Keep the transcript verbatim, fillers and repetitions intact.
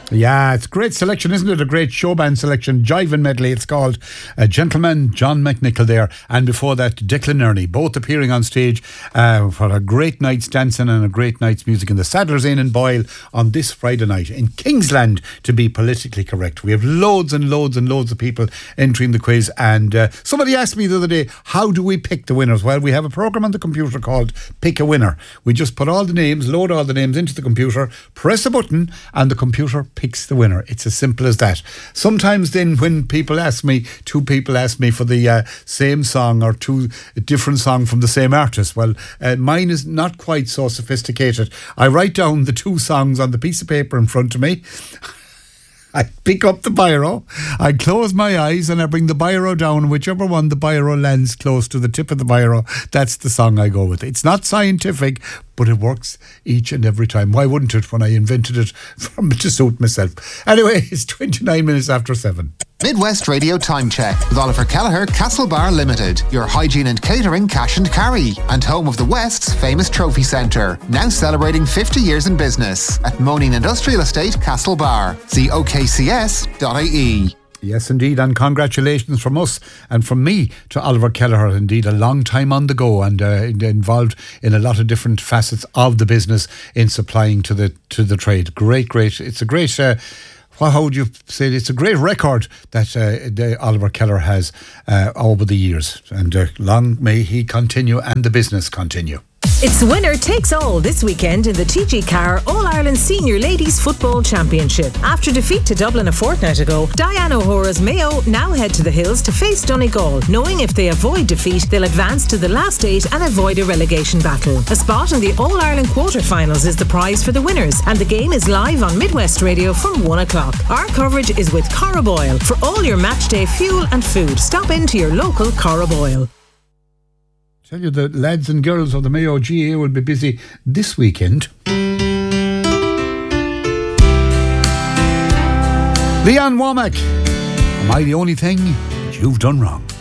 Yeah, it's a great selection, isn't it? A great show band selection. Jivin medley, it's called. A Gentleman, John McNichol there. And before that, Declan Ernie, both appearing on stage uh, for a great night's dancing and a great night's music in the Sadler's Inn in Boyle on this Friday night in Kingsland, to be politically correct. We have loads and loads and loads of people entering the quiz. And uh, somebody asked me the other day, how do we pick the winners? Well, we have a program on the computer called Pick a Winner. We just put all the names, load all the names into the computer, press a button, and the computer picks the winner. It's as simple as that. Sometimes then when people ask me, two people ask me for the uh, same song or two different songs from the same artist, well, uh, mine is not quite so sophisticated. I write down the two songs on the piece of paper in front of me. I pick up the biro, I close my eyes and I bring the biro down. Whichever one the biro lands close to the tip of the biro, that's the song I go with. It's not scientific, but it works each and every time. Why wouldn't it when I invented it from to suit myself? Anyway, it's twenty-nine minutes after seven. Midwest Radio Time Check with Oliver Kelleher, Castlebar Limited, your hygiene and catering cash and carry, and home of the West's famous trophy centre, now celebrating fifty years in business at Moaning Industrial Estate, Castlebar. See O K C S dot I E. Yes, indeed, and congratulations from us and from me to Oliver Kelleher. Indeed, a long time on the go and uh, involved in a lot of different facets of the business in supplying to the to the trade. Great, great. It's a great. Uh, Well, how would you say it? It's a great record that uh, the Oliver Kelleher has uh, over the years, and uh, long may he continue and the business continue. It's winner takes all this weekend in the T G Carr All-Ireland Senior Ladies Football Championship. After defeat to Dublin a fortnight ago, Diane O'Hora's Mayo now head to the hills to face Donegal, knowing if they avoid defeat, they'll advance to the last eight and avoid a relegation battle. A spot in the All-Ireland quarter-finals is the prize for the winners, and the game is live on Midwest Radio from one o'clock. Our coverage is with Corraboyle. For all your matchday fuel and food, stop into your local Corraboyle. Tell you, the lads and girls of the Mayo G A will be busy this weekend. Leanne Womack, am I the only thing that you've done wrong?